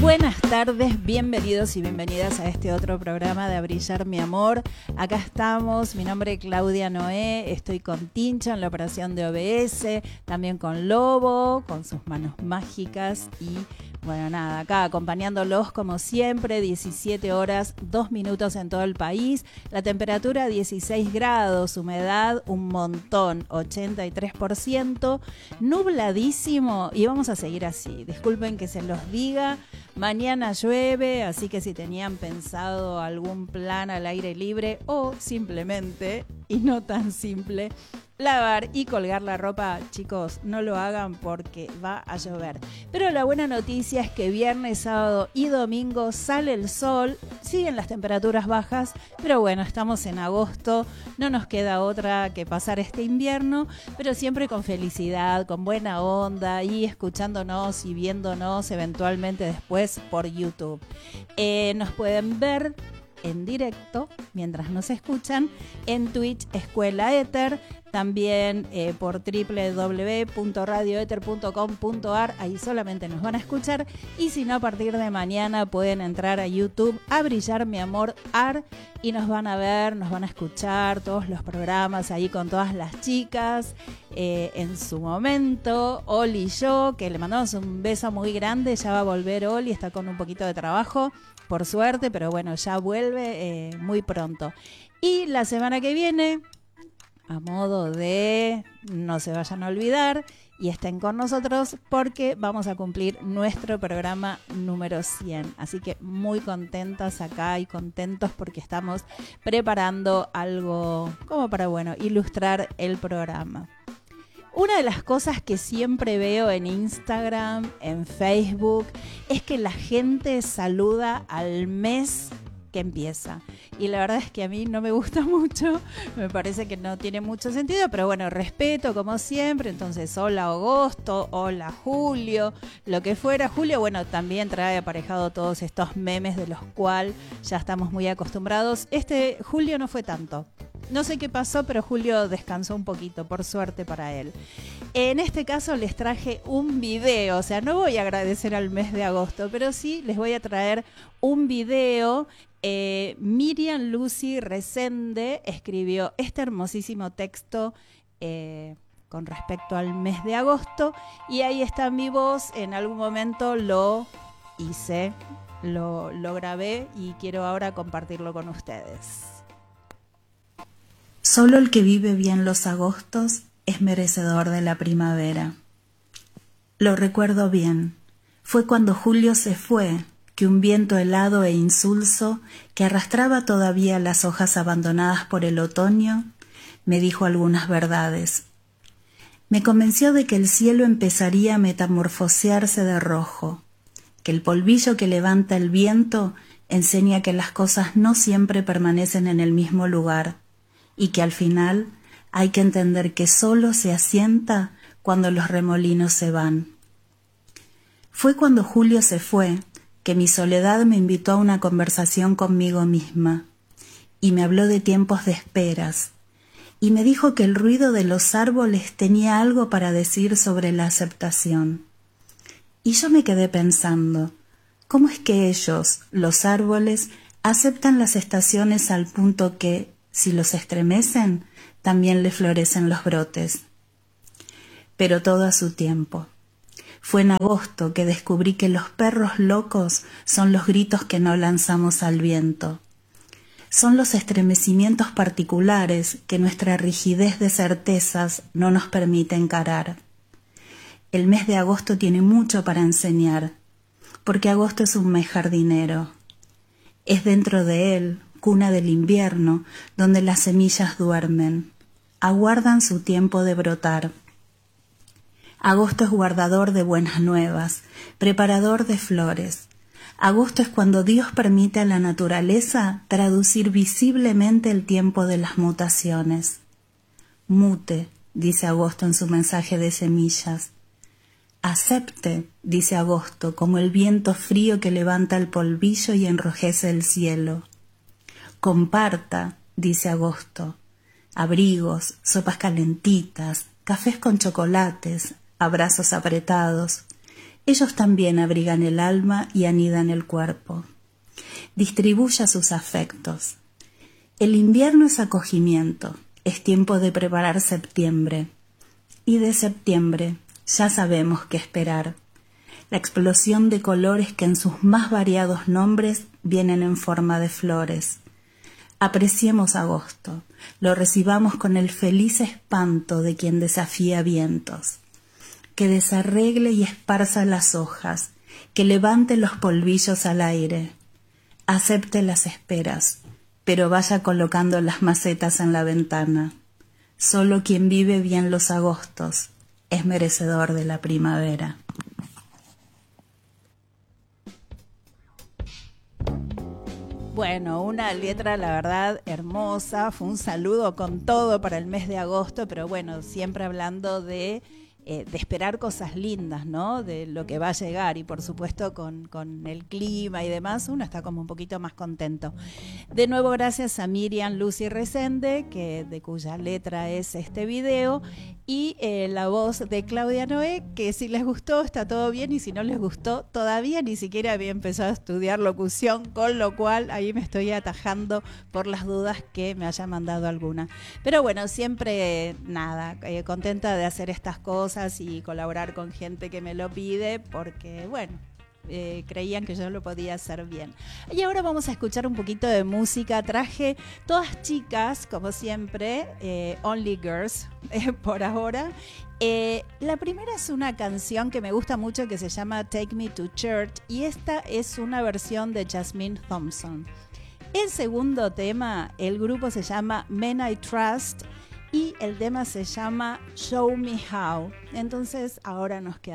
Buenas tardes, bienvenidos y bienvenidas a este otro programa de A Brillar Mi Amor. Acá estamos, mi nombre es Claudia Noé, estoy con Tincha en la operación de OBS, también con Lobo, con sus manos mágicas y bueno, nada, acá acompañándolos como siempre, 17 horas, 2 minutos en todo el país, la temperatura 16 grados, humedad un montón, 83%, nubladísimo y vamos a seguir así, disculpen que se los diga. Mañana llueve, así que si tenían pensado algún plan al aire libre o simplemente, y no tan simple, lavar y colgar la ropa, chicos, no lo hagan porque va a llover. Pero la buena noticia es que viernes, sábado y domingo sale el sol, siguen las temperaturas bajas, pero bueno, estamos en agosto, no nos queda otra que pasar este invierno, pero siempre con felicidad, con buena onda y escuchándonos y viéndonos eventualmente después por YouTube. Nos pueden ver en directo, mientras nos escuchan, en Twitch Escuela Éter, también por www.radioeter.com.ar, ahí solamente nos van a escuchar, y si no, a partir de mañana pueden entrar a YouTube, A Brillar Mi Amor AR, y nos van a ver, nos van a escuchar todos los programas ahí con todas las chicas, en su momento, Oli y yo, que le mandamos un beso muy grande, ya va a volver Oli, está con un poquito de trabajo, por suerte, pero bueno, ya vuelve muy pronto. Y la semana que viene, a modo de no se vayan a olvidar y estén con nosotros porque vamos a cumplir nuestro programa número 100. Así que muy contentas acá y contentos porque estamos preparando algo como para, bueno, ilustrar el programa. Una de las cosas que siempre veo en Instagram, en Facebook, es que la gente saluda al mes que empieza. Y la verdad es que a mí no me gusta mucho, me parece que no tiene mucho sentido, pero bueno, respeto como siempre, entonces hola agosto, hola julio, lo que fuera. Julio, bueno, también trae aparejado todos estos memes de los cuales ya estamos muy acostumbrados. Este julio no fue tanto. No sé qué pasó, pero Julio descansó un poquito, por suerte para él. En este caso les traje un video, o sea, no voy a agradecer al mes de agosto, pero sí les voy a traer un video. Miriam Lucy Resende escribió este hermosísimo texto con respecto al mes de agosto y ahí está mi voz, en algún momento lo hice, lo grabé y quiero ahora compartirlo con ustedes. Solo el que vive bien los agostos es merecedor de la primavera. Lo recuerdo bien. Fue cuando julio se fue, que un viento helado e insulso, que arrastraba todavía las hojas abandonadas por el otoño, me dijo algunas verdades. Me convenció de que el cielo empezaría a metamorfosearse de rojo, que el polvillo que levanta el viento enseña que las cosas no siempre permanecen en el mismo lugar, y que al final hay que entender que solo se asienta cuando los remolinos se van. Fue cuando julio se fue que mi soledad me invitó a una conversación conmigo misma y me habló de tiempos de esperas y me dijo que el ruido de los árboles tenía algo para decir sobre la aceptación. Y yo me quedé pensando, ¿cómo es que ellos, los árboles, aceptan las estaciones al punto que, si los estremecen, también le florecen los brotes? Pero todo a su tiempo. Fue en agosto que descubrí que los perros locos son los gritos que no lanzamos al viento. Son los estremecimientos particulares que nuestra rigidez de certezas no nos permite encarar. El mes de agosto tiene mucho para enseñar, porque agosto es un mes jardinero. Es dentro de él, cuna del invierno, donde las semillas duermen, aguardan su tiempo de brotar. Agosto es guardador de buenas nuevas, preparador de flores. Agosto es cuando Dios permite a la naturaleza traducir visiblemente el tiempo de las mutaciones. Mute, dice agosto en su mensaje de semillas. Acepte, dice agosto, como el viento frío que levanta el polvillo y enrojece el cielo. Comparta, dice agosto, abrigos, sopas calentitas, cafés con chocolates, abrazos apretados, Ellos también abrigan el alma y anidan el cuerpo. Distribuya sus afectos. El invierno es acogimiento, es tiempo de preparar septiembre. Y de septiembre ya sabemos qué esperar. La explosión de colores que en sus más variados nombres vienen en forma de flores. Apreciemos agosto, lo recibamos con el feliz espanto de quien desafía vientos. Que desarregle y esparza las hojas, que levante los polvillos al aire. Acepte las esperas, pero vaya colocando las macetas en la ventana. Solo quien vive bien los agostos es merecedor de la primavera. Bueno, una letra, la verdad, hermosa. Fue un saludo con todo para el mes de agosto, pero bueno, siempre hablando de esperar cosas lindas, ¿no? De lo que va a llegar y por supuesto con el clima y demás, uno está como un poquito más contento. De nuevo, gracias a Miriam Lucy Resende, de cuya letra es este video, y la voz de Claudia Noé, que si les gustó está todo bien y si no les gustó todavía ni siquiera había empezado a estudiar locución, con lo cual ahí me estoy atajando por las dudas que me haya mandado alguna. Pero bueno, siempre nada, contenta de hacer estas cosas y colaborar con gente que me lo pide porque bueno, creían que yo lo podía hacer bien. Y ahora vamos a escuchar un poquito de música. Traje todas chicas, como siempre, Only Girls por ahora. La primera es una canción que me gusta mucho que se llama Take Me to Church y esta es una versión de Jasmine Thompson. El segundo tema, el grupo se llama Men I Trust y el tema se llama Show Me How. Entonces ahora nos queda